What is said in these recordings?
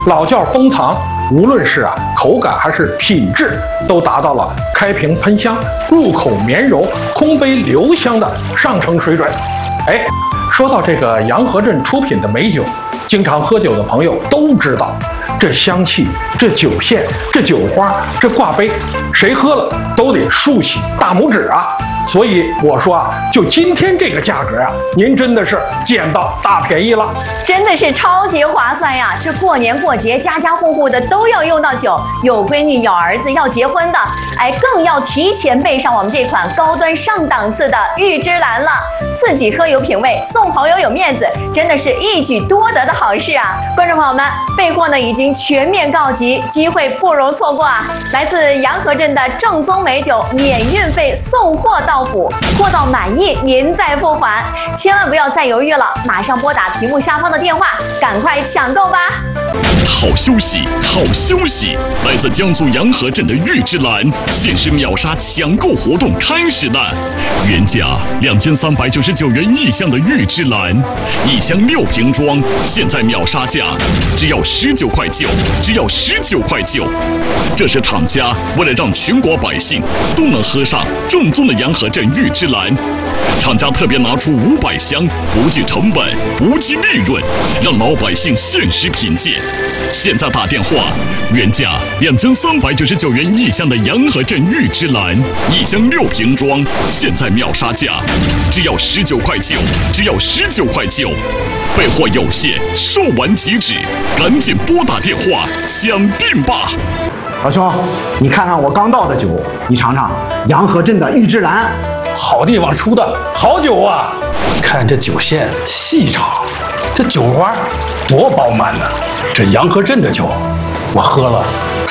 老窖封藏，无论是口感还是品质，都达到了开瓶喷香、入口绵柔、空杯留香的上乘水准。哎，说到这个洋河镇出品的美酒，经常喝酒的朋友都知道，这香气、这酒线、这酒花、这挂杯，谁喝了都得竖起大拇指啊！所以我说就今天这个价格您真的是捡到大便宜了， 真的是超级划算呀！这过年过节，家家户户的都要用到酒，有闺女、有儿子要结婚的，更要提前备上我们这款高端上档次的玉芝兰了。自己喝有品味，送朋友有面子，真的是一举多得的好事啊！观众朋友们，备货呢已经全面告急，机会不容错过啊！来自洋河镇的正宗美酒，免运费送货到府，货到满意您再付款，千万不要再犹豫了，马上拨打屏幕下方的电话，赶快抢购吧！ 好消息，好消息！来自江苏洋河镇的玉芝兰限时秒杀抢购活动开始了，原价2399元一箱的玉芝兰，一箱6瓶装，现在秒杀价只要19块9，只要19块9。这是厂家为了让全国百姓都能喝上正宗的洋河镇玉芝兰，厂家特别拿出500箱，不计成本，不计利润，让老百姓限时品鉴。现在打电话，原价2399元一箱的洋河镇玉芝兰，一箱6瓶装，现在秒杀价只要19块9，只要19块9。备货有限，售完即止，赶紧拨打电话抢订吧！ 老兄，你看看我刚倒的酒，你尝尝洋河镇的玉芝兰， 好地方出的好酒啊！看这酒线细长，这酒花多饱满呢！这洋河镇的酒，我喝了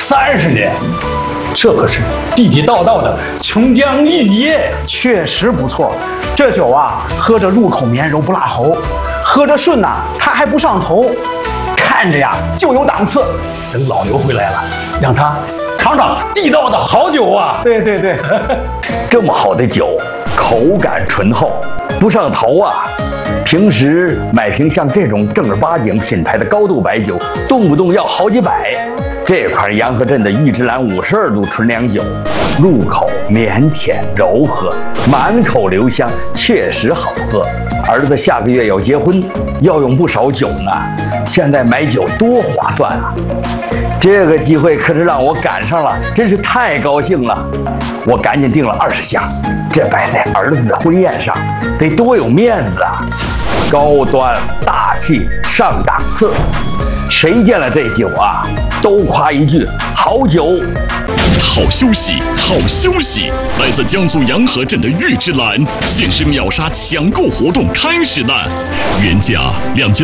30年，这可是地地道道的琼浆玉液， 确实不错。这酒喝着入口绵柔不辣喉，喝着顺它还不上头，看着就有档次。 等老牛回来了，让他尝尝地道的好酒啊！ 对对对， 这么好的酒，口感醇厚，不上头啊！平时买瓶像这种正儿八经品牌的高度白酒，动不动要好几百。这款洋河镇的玉芝兰52度纯粮酒，入口绵甜柔和，满口留香，确实好喝。儿子下个月要结婚，要用不少酒呢，现在买酒多划算啊！这个机会可是让我赶上了，真是太高兴了。我赶紧订了20箱，这摆在儿子的婚宴上，得多有面子啊！高端大气上档次，谁见了这酒都夸一句好酒。 好消息，好消息！来自江苏洋河镇的玉芝兰限时秒杀抢购活动开始了，原价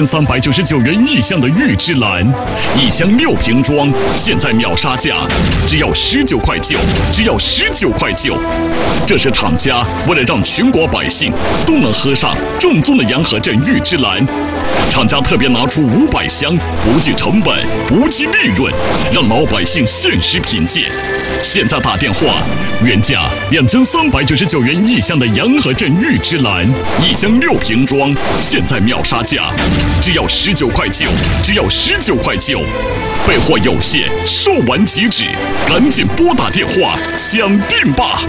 2399元一箱的玉芝兰，一箱6瓶装，现在秒杀价只要19块9，只要19块9。这是厂家为了让全国百姓都能喝上正宗的洋河镇玉芝兰，厂家特别拿出500箱，不计成本，不计利润，让老百姓限时品鉴。现在打电话，原价2399元一箱的洋河镇玉芝兰，一箱6瓶装，现在秒杀价只要19块9，只要19块9。备货有限，售完即止，赶紧拨打电话抢订吧！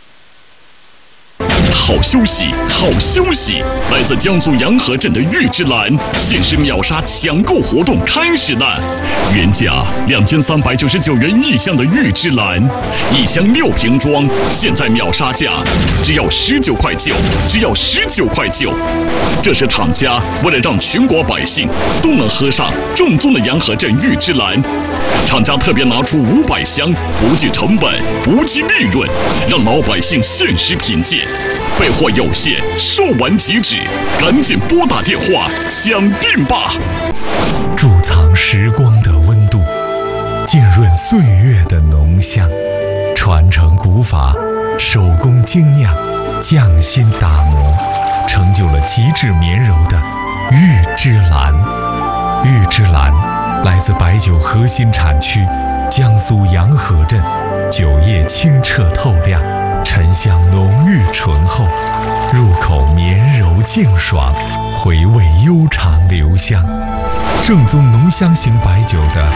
好消息，好消息！来自江苏洋河镇的玉芝兰限时秒杀抢购活动开始了，原价2399元一箱的玉芝兰，一箱6瓶装，现在秒杀价只要19块9，只要19块9。这是厂家为了让全国百姓都能喝上正宗的洋河镇玉芝兰，厂家特别拿出500箱，不计成本，不计利润，让老百姓限时品鉴。备货有限，售完即止，赶紧拨打电话抢订吧！ 贮藏时光的温度，浸润岁月的浓香，传承古法，手工精酿，匠心打磨，成就了极致绵柔的玉芝兰。玉芝兰来自白酒核心产区江苏洋河镇，酒液清澈透亮，沉香浓郁醇厚，入口绵柔净爽，回味悠长留香。正宗浓香型白酒的